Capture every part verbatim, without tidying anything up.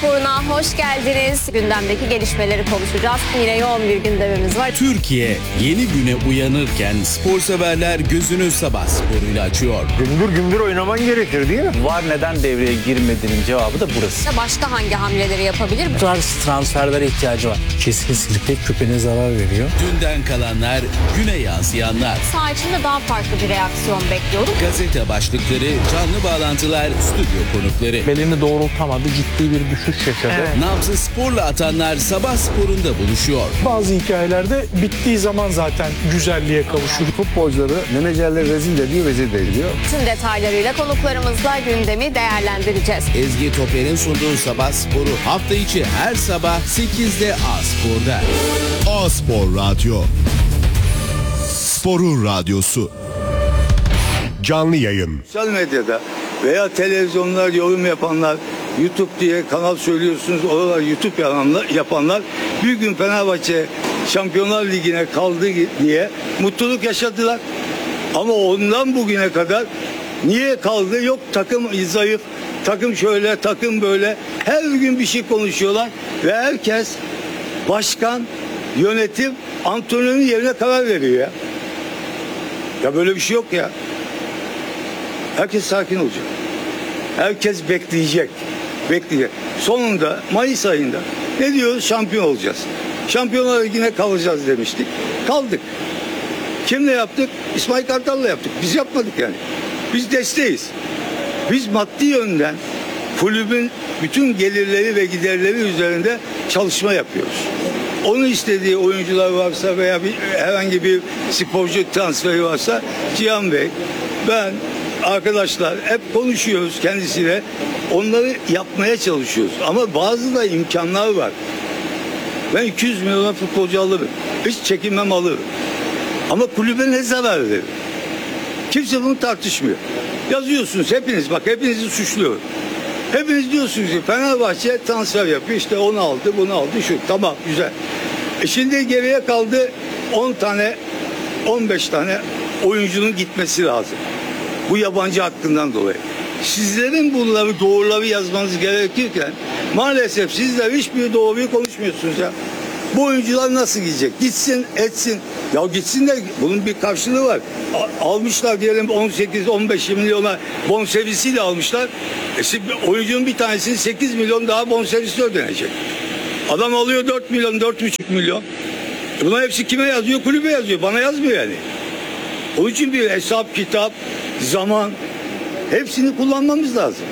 Spor'una hoş geldiniz. Gündemdeki gelişmeleri konuşacağız. Yine yoğun bir gündemimiz var. Türkiye yeni güne uyanırken spor severler gözünü sabah sporuyla açıyor. Gümbür gümbür oynaman gerekir değil mi? V A R neden devreye girmediğinin cevabı da burası. Başka hangi hamleleri yapabilir? Bu tarz transferlere ihtiyacı var. Kesinlikle küpene zarar veriyor. Dünden kalanlar, güne yansıyanlar. Saha içinde daha farklı bir reaksiyon bekliyorum. Gazete başlıkları, canlı bağlantılar, stüdyo konukları. Belini doğrultamadı, ciddi bir düşüş yaşadı. Evet. Nabzı sporla atanlar sabah sporunda buluşuyor. Bazı hikayelerde bittiği zaman zaten güzelliğe kavuşur. Futbolcuları menajerler rezil ediyor, vezir de ediyor. Tüm detaylarıyla konuklarımızla gündemi değerlendireceğiz. Ezgi Toper'in sunduğu sabah sporu hafta içi her sabah sekizde A Spor'da. A Spor Radyo. Sporun radyosu. Canlı yayın. Sosyal medyada veya televizyonlar yorum yapanlar, YouTube diye kanal söylüyorsunuz, oralar YouTube yapanlar bir gün Fenerbahçe Şampiyonlar Ligi'ne kaldı diye mutluluk yaşadılar. Ama ondan bugüne kadar niye kaldı? Yok takım zayıf, takım şöyle, takım böyle. Her gün bir şey konuşuyorlar ve herkes başkan, yönetim, antrenörün yerine karar veriyor ya. Ya böyle bir şey yok ya. Herkes sakin olacak. Herkes bekleyecek. Bekleyecek. Sonunda Mayıs ayında ne diyoruz? Şampiyon olacağız. Şampiyonlar Ligi'ne kalacağız demiştik. Kaldık. Kimle yaptık? İsmail Kartal'la yaptık. Biz yapmadık yani. Biz desteğiz. Biz maddi yönden kulübün bütün gelirleri ve giderleri üzerinde çalışma yapıyoruz. Onun istediği oyuncular varsa veya bir, herhangi bir sporcu transferi varsa Cihan Bey, ben, arkadaşlar hep konuşuyoruz kendisiyle. Onları yapmaya çalışıyoruz. Ama bazı da imkanlar var. Ben iki yüz milyona futbolcu alırım. Hiç çekinmem alırım. Ama kulübe ne zarar verir? Kimse bunu tartışmıyor. Yazıyorsunuz hepiniz, bak hepinizi suçluyorum. Hepiniz diyorsunuz ki Fenerbahçe transfer yapıyor. İşte onu aldı, bunu aldı, şu. Tamam, güzel. E şimdi geriye kaldı on tane, on beş tane oyuncunun gitmesi lazım. Bu yabancı hakkından dolayı. Sizlerin bunları, doğruları yazmanız gerekirken maalesef sizler hiçbir doğruyu konuşmuyorsunuz ya. Bu oyuncular nasıl gidecek? Gitsin, etsin. Ya gitsin de bunun bir karşılığı var. Almışlar diyelim on sekiz on beş milyona bonservisiyle almışlar. E şimdi oyuncunun bir tanesinin sekiz milyon daha bonservisi ödenecek. Adam alıyor dört milyon, dört buçuk milyon. E bunlar hepsi kime yazıyor? Kulübe yazıyor. Bana yazmıyor yani. Onun için bir hesap, kitap, zaman hepsini kullanmamız lazım.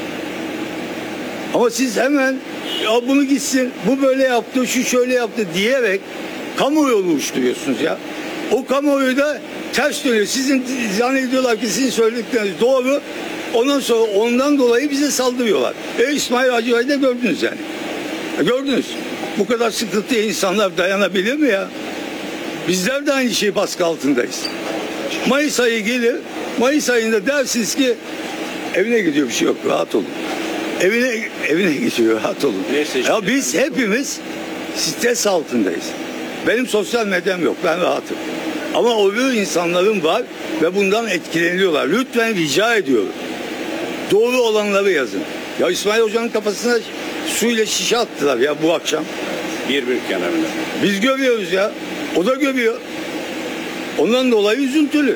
Ama siz hemen ya bunu gitsin, bu böyle yaptı, şu şöyle yaptı diyerek kamuoyu oluşturuyorsunuz ya. O kamuoyu da ters dönüyor. Sizin zannediyorlar ki sizin söyledikleriniz doğru. Ondan sonra ondan dolayı bize saldırıyorlar. E İsmail Hacı'yı da gördünüz yani. E, gördünüz. Bu kadar sıkıntıya insanlar dayanabilir mi ya? Bizler de aynı şey baskı altındayız. Mayıs ayı gelir. Mayıs ayında dersiniz ki evine gidiyor, bir şey yok, rahat olun. Evine evine gidiyor, rahat olun. Ya biz hepimiz stres altındayız. Benim sosyal medyam yok, ben rahatım. Ama öbür insanların var ve bundan etkileniyorlar. Lütfen rica ediyorum. Doğru olanları yazın. Ya İsmail Hoca'nın kafasına suyla şişe attılar ya bu akşam. Bir bir kenarında. Biz görüyoruz ya. O da görüyor. Ondan dolayı üzüntülü.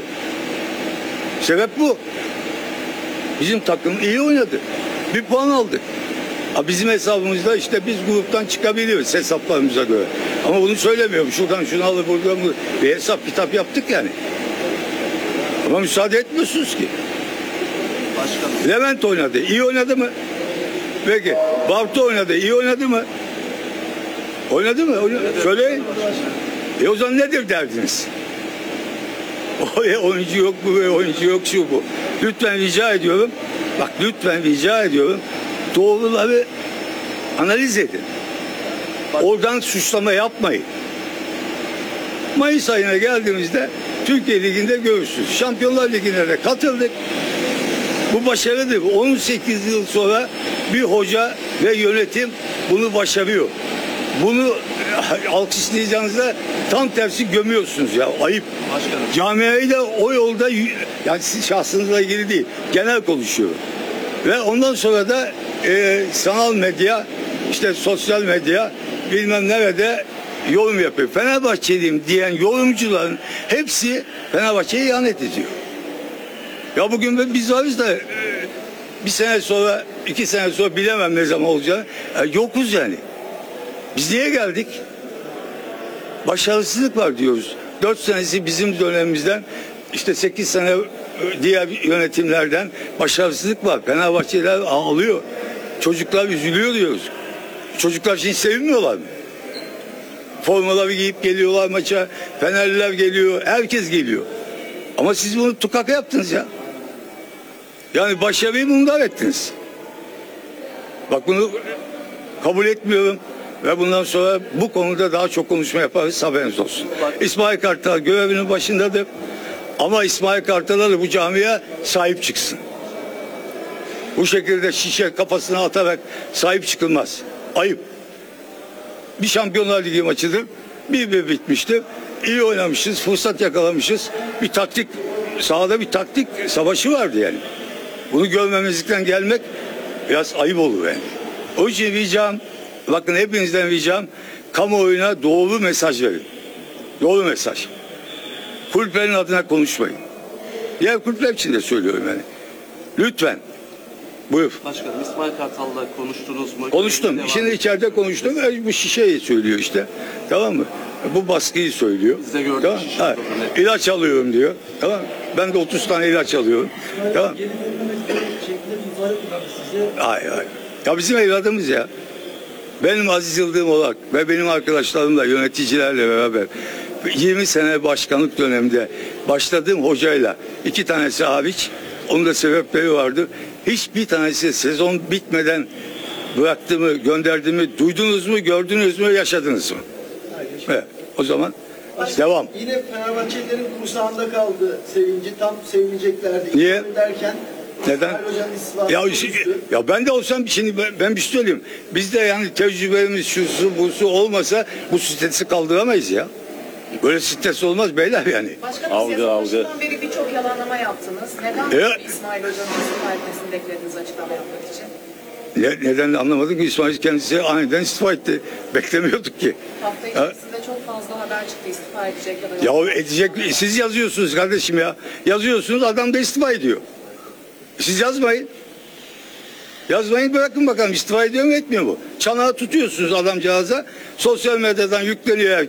Sebep bu. Bizim takım iyi oynadı. Bir puan aldık. Ha bizim hesabımızda işte biz gruptan çıkabiliyoruz hesaplarımıza göre. Ama bunu söylemiyorum. Şuradan şunu alır, buradan bunu. Bir hesap kitap yaptık yani. Ama müsaade etmiyorsunuz ki. Başkanım. Levent oynadı. İyi oynadı mı? Peki. Bartu oynadı. İyi oynadı mı? Oynadı mı? Oynadı. Söyleyin. E o zaman nedir derdiniz? O oyuncu yok, bu oyuncu yok, şu bu. Lütfen rica ediyorum. Bak lütfen rica ediyorum. Doğruları analiz edin. Oradan suçlama yapmayın. Mayıs ayına geldiğimizde Türkiye Ligi'nde görürsünüz. Şampiyonlar Ligi'ne de katıldık. Bu başarıdır. on sekiz yıl sonra bir hoca ve yönetim bunu başarıyor. Bunu alkışlayacağınızda tam tersi gömüyorsunuz ya. Ayıp. Başkanım. Camiayı da o yolda, yani siz şahsınızla ilgili değil, genel konuşuyorum. Ve ondan sonra da e, sanal medya işte sosyal medya bilmem nerede yorum yapıyor. Fenerbahçeliyim diyen yorumcuların hepsi Fenerbahçe'ye ihanet ediyor. Ya bugün biz varız da bir sene sonra, iki sene sonra bilemem ne zaman olacağını. Yokuz yani. Biz niye geldik? Başarısızlık var diyoruz. Dört senesi bizim dönemimizden, işte sekiz sene diğer yönetimlerden başarısızlık var. Fenerbahçeliler ağlıyor. Çocuklar üzülüyor diyoruz. Çocuklar şimdi sevinmiyorlar mı? Formaları giyip geliyorlar maça. Fenerliler geliyor. Herkes geliyor. Ama siz bunu tukaka yaptınız ya. Yani başarıyı bundan ettiniz. Bak bunu kabul etmiyorum. Ve bundan sonra bu konuda daha çok konuşma yaparız, haberiniz olsun. İsmail Kartal görevinin başındadır. Ama İsmail Kartal'a da bu camiye sahip çıksın. Bu şekilde şişe kafasına atarak sahip çıkılmaz. Ayıp. Bir Şampiyonlar Ligi maçıdır. Bir bir bitmiştir. İyi oynamışız, fırsat yakalamışız. Bir taktik, sahada bir taktik savaşı vardı yani. Bunu görmemezlikten gelmek biraz ayıp olur yani. O için ricam, bakın hepinizden ricam, kamuoyuna doğru mesaj verin. Doğru mesaj. Kulüplerin adına konuşmayın. Diğer kulüpler için de söylüyorum yani. Lütfen. Buyur. Başkanım, İsmail Kartal'la konuştunuz mu? Konuştum. Şimdi içeride konuştum. Bu şişeyi söylüyor işte. Tamam mı? Bu baskıyı söylüyor. Biz de gördük tamam. şişeyi. Ha, ilaç alıyorum diyor. Tamam. Ben de otuz tane ilaç alıyorum. Tamam. Hayır hayır. Ya bizim evladımız ya. Benim Aziz Yıldırım olarak ve benim arkadaşlarımla, yöneticilerle beraber yirmi sene başkanlık döneminde başladığım hocayla, iki tanesi hariç, onun da sebepleri vardı. Hiçbir tanesi sezon bitmeden bıraktığımı, gönderdiğimi duydunuz mu, gördünüz mü, yaşadınız mı? Evet, o zaman devam. Yine Fenerbahçelilerin kursağında kaldı sevinci, tam sevineceklerdi. Niye? Derken Neden? Ya, ya ben de olsam şimdi ben, ben bir şey söyleyeyim. Biz de yani tecrübemiz şusu busu olmasa bu stresi kaldıramayız ya. Böyle stres olmaz beyler yani. Başkanım, algı, sezon algı. başından beri birçok yalanlama yaptınız. Neden Evet. İsmail Hoca'nın istifa etmesini beklediniz açıklama yapmak için? Ne, neden anlamadım ki İsmail kendisi aniden istifa etti. Beklemiyorduk ki. Hafta Ha? içerisinde çok fazla haber çıktı istifa edecek ya da yok. Ya edecek, siz yazıyorsunuz kardeşim ya. Yazıyorsunuz, adam da istifa ediyor. Siz yazmayın. Yazmayın, bırakın bakalım istifa ediyor mu etmiyor mu? Çanağı tutuyorsunuz adamcağıza. Sosyal medyadan yükleniyor